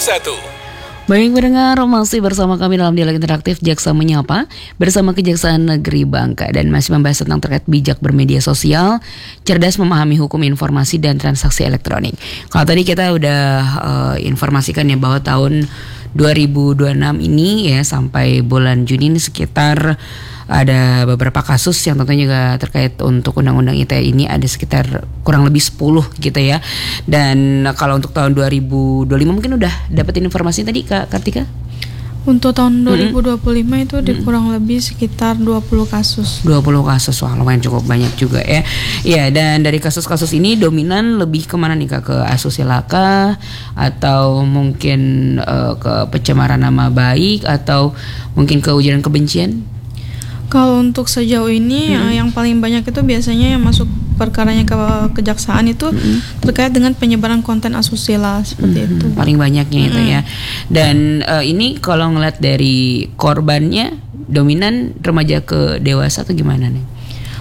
Baik pendengar, masih bersama kami dalam dialog interaktif Jaksa Menyapa bersama Kejaksaan Negeri Bangka dan masih membahas tentang terkait bijak bermedia sosial, cerdas memahami hukum informasi dan transaksi elektronik. Kalau tadi kita udah informasikan ya bahwa tahun 2026 ini ya sampai bulan Juni ini sekitar ada beberapa kasus yang tentunya juga terkait untuk Undang-Undang ITE ini ada sekitar kurang lebih 10 gitu ya. Dan kalau untuk tahun 2025 mungkin udah dapetin informasi tadi Kak Kartika? Untuk tahun 2025 itu kurang lebih sekitar 20 kasus. 20 kasus, wah lumayan cukup banyak juga ya. Ya, dan dari kasus-kasus ini dominan lebih kemana nih Kak? Ke asusila kah? Atau mungkin ke pencemaran nama baik? Atau mungkin ke ujaran kebencian? Kalau untuk sejauh ini yang paling banyak itu biasanya yang masuk perkaranya ke kejaksaan itu terkait dengan penyebaran konten asusila seperti itu. Paling banyaknya itu ya. Dan ini kalau ngeliat dari korbannya dominan remaja ke dewasa atau gimana nih?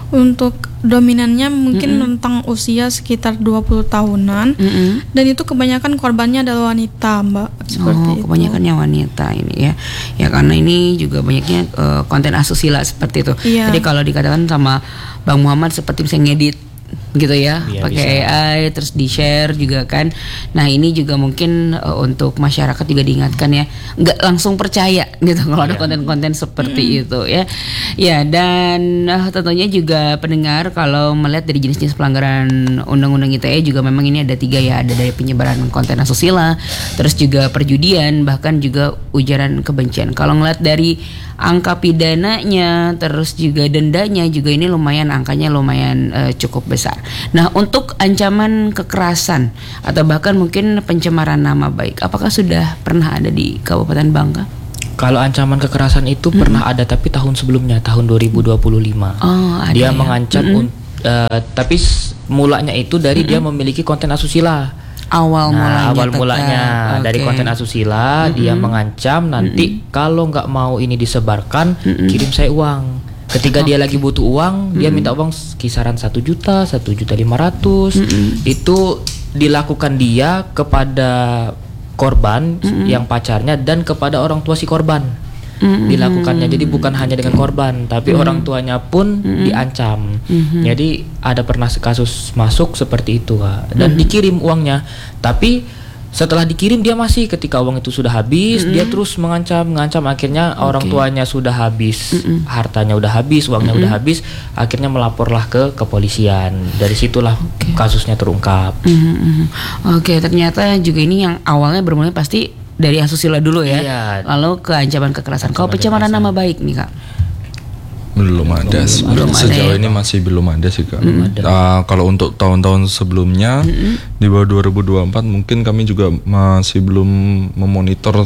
Untuk dominannya mungkin rentang usia sekitar 20 tahunan dan itu kebanyakan korbannya adalah wanita, Mbak. Seperti itu. Kebanyakannya wanita ini ya. Ya karena ini juga banyaknya konten asusila seperti itu. Iya. Jadi kalau dikatakan sama Bang Muhammad seperti misalnya ngedit gitu ya, pakai AI terus di-share juga kan. Nah, ini juga mungkin untuk masyarakat juga diingatkan ya, nggak langsung percaya gitu kalau ada konten-konten seperti itu ya. Ya, dan tentunya juga pendengar kalau melihat dari jenis-jenis pelanggaran Undang-Undang ITE juga memang ini ada 3 ya, ada dari penyebaran konten asusila, terus juga perjudian, bahkan juga ujaran kebencian. Kalau ngelihat dari angka pidananya terus juga dendanya juga ini lumayan, angkanya lumayan cukup besar. Nah, untuk ancaman kekerasan atau bahkan mungkin pencemaran nama baik, apakah sudah pernah ada di Kabupaten Bangka? Kalau ancaman kekerasan itu pernah ada, tapi tahun sebelumnya, tahun 2025. Dia mengancam tapi mulanya itu dari dia memiliki konten asusila. Awal mulanya dari konten asusila, dia mengancam nanti kalau nggak mau ini disebarkan, kirim saya uang. Ketika dia lagi butuh uang, dia minta uang kisaran 1 juta, 1.500.000. Itu dilakukan dia kepada korban yang pacarnya dan kepada orang tua si korban. Dilakukannya, jadi bukan hanya dengan korban, tapi orang tuanya pun diancam. Jadi ada pernah kasus masuk seperti itu, Kak. Dan dikirim uangnya, tapi setelah dikirim dia masih, ketika uang itu sudah habis, dia terus mengancam, akhirnya orang tuanya sudah habis, hartanya udah habis, uangnya udah habis, akhirnya melaporlah ke kepolisian. Dari situlah kasusnya terungkap. Oke, ternyata juga ini yang awalnya bermula pasti dari asusila dulu ya. Lalu ke ancaman kekerasan. Kalau pencemaran nama baik nih Kak? Belum ada. Sejauh ini masih belum ada sih Kak. Kalau untuk tahun-tahun sebelumnya di bawah 2024 mungkin kami juga masih belum memonitor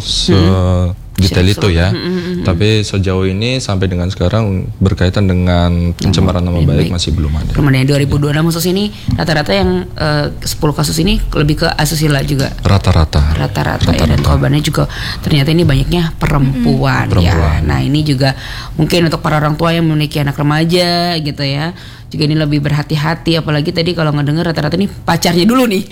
detail itu ya. Tapi sejauh ini sampai dengan sekarang berkaitan dengan pencemaran nama baik masih belum ada. Belum ada. 2026 khusus ini rata-rata yang 10 kasus ini lebih ke asusila juga. Rata-rata ya, dan korbannya juga ternyata ini banyaknya perempuan ya. Nah, ini juga mungkin untuk para orang tua yang memiliki anak remaja gitu ya, juga ini lebih berhati-hati, apalagi tadi kalau ngedenger rata-rata nih pacarnya dulu nih.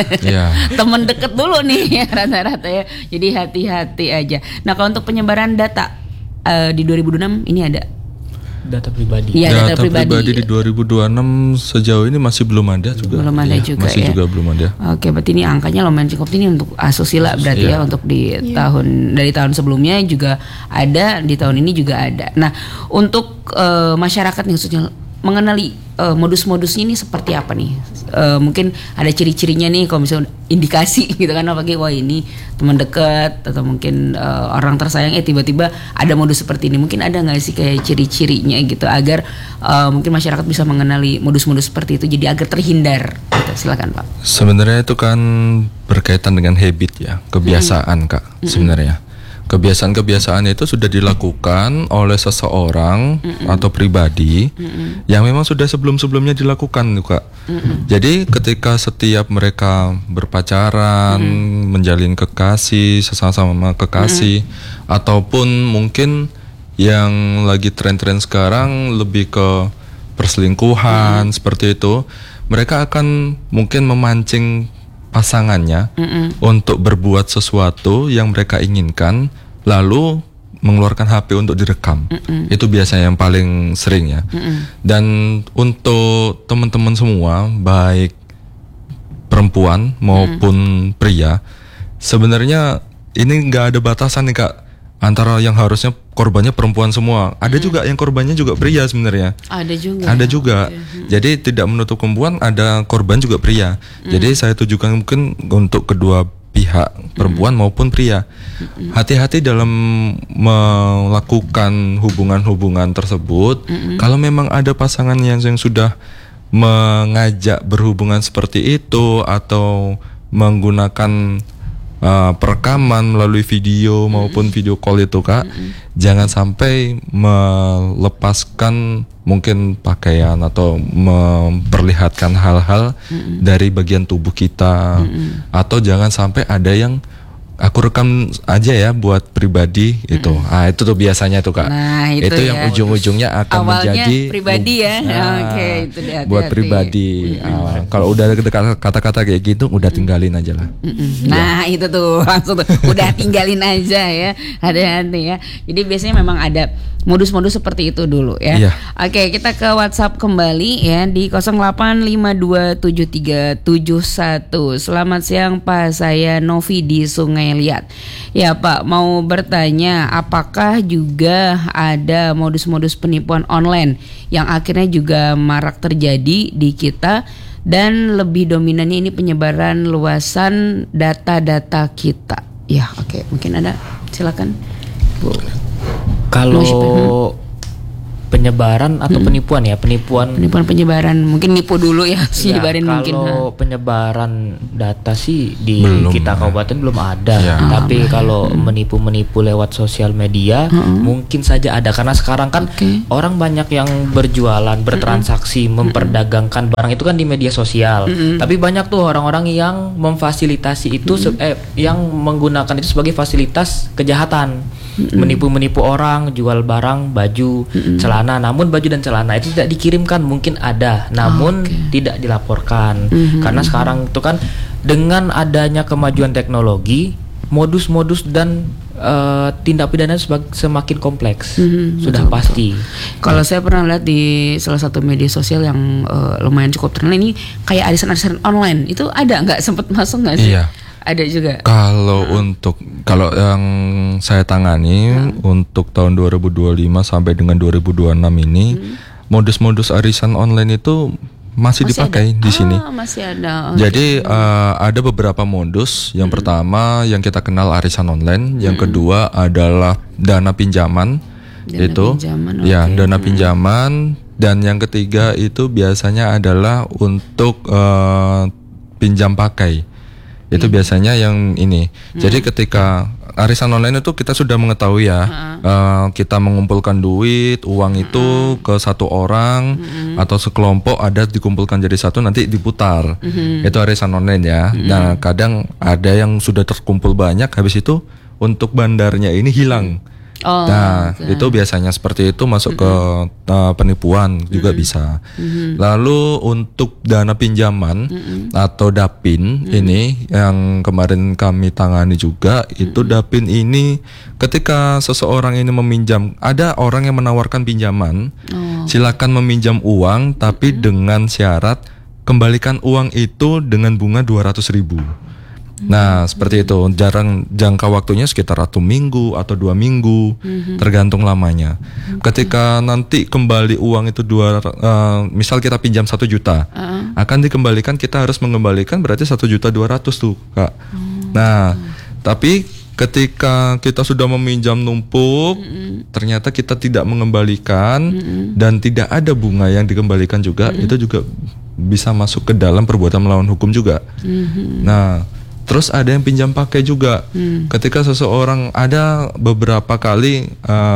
Temen deket dulu nih rata-rata ya. Jadi hati-hati aja. Nah, kalau untuk penyebaran data di 2026 ini ada data pribadi. Ya, data pribadi di 2026 sejauh ini masih belum ada juga. Belum ada juga masih ya. juga belum ada. Oke, berarti ini angkanya lumayan cukup tinggi untuk asusila berarti ya, untuk di dari tahun sebelumnya juga ada, di tahun ini juga ada. Nah, untuk masyarakat nih khususnya mengenali modus-modusnya ini seperti apa nih? Mungkin ada ciri-cirinya nih, kalau misalnya indikasi gitu kan, apalagi wah ini teman dekat atau mungkin orang tersayang tiba-tiba ada modus seperti ini. Mungkin ada nggak sih kayak ciri-cirinya gitu agar mungkin masyarakat bisa mengenali modus-modus seperti itu jadi agar terhindar gitu. Silakan Pak. Sebenarnya itu kan berkaitan dengan habit ya, kebiasaan Kak sebenarnya. Kebiasaan-kebiasaan itu sudah dilakukan oleh seseorang atau pribadi yang memang sudah sebelum-sebelumnya dilakukan tuh Kak. Jadi ketika setiap mereka berpacaran, menjalin kekasih, sesama kekasih, ataupun mungkin yang lagi tren-tren sekarang lebih ke perselingkuhan seperti itu, mereka akan mungkin memancing pasangannya untuk berbuat sesuatu yang mereka inginkan, lalu mengeluarkan HP untuk direkam. Itu biasanya yang paling sering ya. Dan untuk teman-teman semua, baik perempuan maupun pria, sebenarnya ini nggak ada batasan nih Kak, antara yang harusnya korbannya perempuan semua. Ada juga yang korbannya juga pria sebenarnya. Ada juga. Jadi tidak menutup kemungkinan ada korban juga pria. Jadi saya tujukan mungkin untuk kedua pihak, perempuan maupun pria. Hati-hati dalam melakukan hubungan-hubungan tersebut. Kalau memang ada pasangan yang sudah mengajak berhubungan seperti itu atau menggunakan perekaman melalui video maupun video call itu Kak, jangan sampai melepaskan mungkin pakaian atau memperlihatkan hal-hal dari bagian tubuh kita, atau jangan sampai ada yang aku rekam aja ya buat pribadi itu. Itu tuh biasanya tuh Kak. Nah, itu yang ya. Ujung-ujungnya akan awalnya menjadi pribadi ya. Oke, itu hati-hati. Buat pribadi. Kalau udah ada kata-kata kayak gitu, udah tinggalin aja lah. Nah, itu tuh langsung tuh udah tinggalin aja ya. Hati-hati ya. Jadi biasanya memang ada modus-modus seperti itu dulu ya. Iya. Oke, kita ke WhatsApp kembali ya di 08527371. Selamat siang Pak, saya Novi di Sungai Liat. Ya Pak, mau bertanya, apakah juga ada modus-modus penipuan online yang akhirnya juga marak terjadi di kita, dan lebih dominannya ini penyebaran luasan data-data kita? Ya, oke, mungkin ada, silakan Bu. Kalau penyebaran atau penipuan ya, penyebaran mungkin nipu dulu ya, nyebarin mungkin. Kalau penyebaran data sih di kita kabupaten belum ada, tapi kalau menipu lewat sosial media mungkin saja ada, karena sekarang kan orang banyak yang berjualan, bertransaksi, memperdagangkan barang itu kan di media sosial. Tapi banyak tuh orang-orang yang memfasilitasi itu, yang menggunakan itu sebagai fasilitas kejahatan. Menipu orang, jual barang, baju, celana, namun baju dan celana itu tidak dikirimkan, mungkin ada, namun tidak dilaporkan. Karena sekarang itu kan dengan adanya kemajuan teknologi, modus-modus dan tindak pidana semakin kompleks, sudah pasti. Kalau saya pernah lihat di salah satu media sosial yang lumayan cukup terkenal ini, kayak arisan-arisan online, itu ada nggak, sempat masuk nggak sih? Iya. Ada juga. Kalau yang saya tangani untuk tahun 2025 sampai dengan 2026 ini, modus-modus arisan online itu masih dipakai di sini. Masih ada. Jadi ada beberapa modus. Yang pertama yang kita kenal arisan online, yang kedua adalah dana pinjaman. Dana pinjaman, dan yang ketiga itu biasanya adalah untuk pinjam pakai. Itu biasanya yang ini. Jadi ketika arisan online itu kita sudah mengetahui ya, kita mengumpulkan duit, uang itu ke satu orang atau sekelompok, ada dikumpulkan jadi satu, nanti diputar. Itu arisan online ya. Nah, kadang ada yang sudah terkumpul banyak, habis itu untuk bandarnya ini hilang. Itu biasanya seperti itu, masuk ke penipuan juga bisa. Lalu untuk dana pinjaman atau dapin ini yang kemarin kami tangani juga, itu dapin ini ketika seseorang ini meminjam, ada orang yang menawarkan pinjaman, silakan meminjam uang tapi dengan syarat kembalikan uang itu dengan bunga 200.000. Nah, seperti itu. Jangka waktunya sekitar 1 minggu atau 2 minggu, tergantung lamanya. Ketika nanti kembali uang itu misal kita pinjam 1 juta, akan dikembalikan, kita harus mengembalikan berarti 1.200.000 tuh, Kak. Nah, tapi ketika kita sudah meminjam numpuk, ternyata kita tidak mengembalikan dan tidak ada bunga yang dikembalikan juga, itu juga bisa masuk ke dalam perbuatan melawan hukum juga. Nah, terus ada yang pinjam pakai juga. Ketika seseorang ada beberapa kali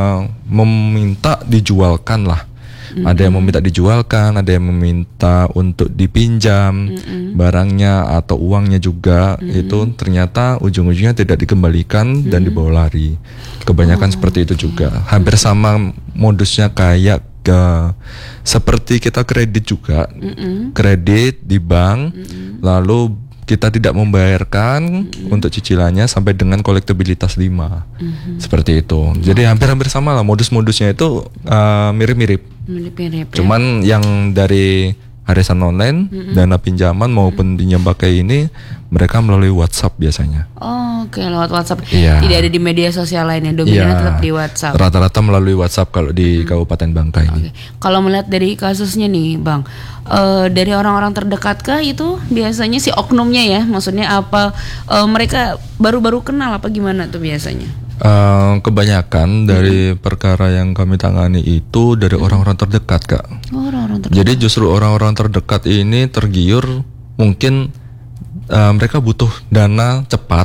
meminta dijualkan lah. Ada yang meminta dijualkan, ada yang meminta untuk dipinjam barangnya atau uangnya juga. Itu ternyata ujung-ujungnya tidak dikembalikan dan dibawa lari. Kebanyakan seperti itu juga. Hampir sama modusnya kayak seperti kita kredit juga. Kredit di bank, lalu kita tidak membayarkan untuk cicilannya sampai dengan kolektabilitas 5. Seperti itu. Jadi hampir-hampir sama lah, modus-modusnya itu mirip-mirip. Cuman yang dari arisan online, dana pinjaman maupun pinjam pakai ini mereka melalui WhatsApp biasanya. Oh, oke, lewat WhatsApp. Tidak ada di media sosial lainnya, dominannya tetap di WhatsApp. Rata-rata melalui WhatsApp kalau di Kabupaten Bangka ini. Kalau melihat dari kasusnya nih, Bang, dari orang-orang terdekatkah itu biasanya si oknumnya ya, maksudnya apa? Mereka baru-baru kenal apa gimana tuh biasanya? Kebanyakan dari perkara yang kami tangani itu dari orang-orang terdekat, Kak. Orang-orang terdekat. Jadi justru orang-orang terdekat ini tergiur, mungkin mereka butuh dana cepat,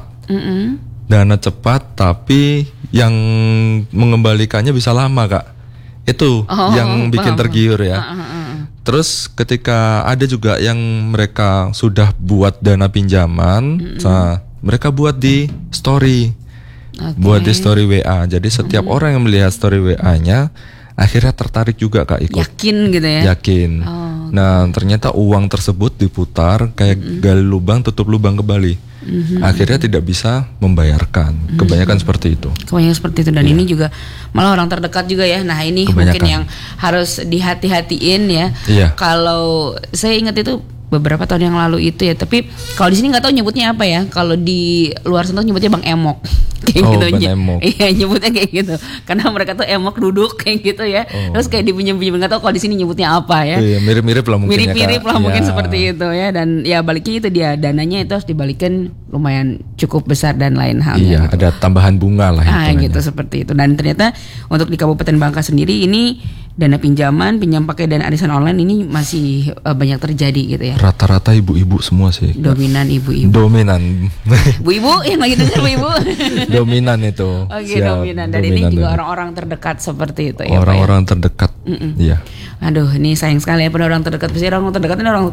dana cepat, tapi yang mengembalikannya bisa lama, Kak. Itu yang bikin tergiur ya. Terus ketika ada juga yang mereka sudah buat dana pinjaman, mereka buat di story. Buat di story WA. Jadi setiap orang yang melihat story WA-nya akhirnya tertarik juga, Kak, ikut. Yakin gitu ya? Yakin. Nah, ternyata uang tersebut diputar kayak gali lubang tutup lubang kembali. Akhirnya tidak bisa membayarkan. Kebanyakan seperti itu. Kebanyakan seperti itu, dan ini juga malah orang terdekat juga ya. Nah, ini mungkin yang harus dihati-hatiin ya. Kalau saya ingat itu beberapa tahun yang lalu itu ya, tapi kalau di sini nggak tahu nyebutnya apa ya. Kalau di luar sana nyebutnya Bang Emok. Kayak gitu aja. Iya, nyebutnya kayak gitu. Karena mereka tuh emok duduk kayak gitu ya. Terus kayak dipinjam-pinjam, nggak tahu kalau di sini nyebutnya apa ya. Iya, mirip-mirip lah mungkin. Mirip-mirip lah mungkin seperti itu ya. Dan ya baliknya itu dia, dananya itu harus dibalikin lumayan cukup besar dan lain halnya. Iya, gitu. Ada tambahan bunga lah gitu, seperti itu. Dan ternyata untuk di Kabupaten Bangka sendiri ini dana pinjaman, pinjam pakai dan arisan online ini masih banyak terjadi gitu ya. Rata-rata ibu-ibu semua sih. Dominan ibu-ibu. Dominan. Bu-ibu yang lagi dengar Bu-ibu. Dominan itu. Oke, dominan. Dan ini juga orang-orang terdekat seperti itu ya. Orang-orang terdekat. Iya. Aduh, ini sayang sekali ya pada orang terdekat. Pasti orang terdekat ini orang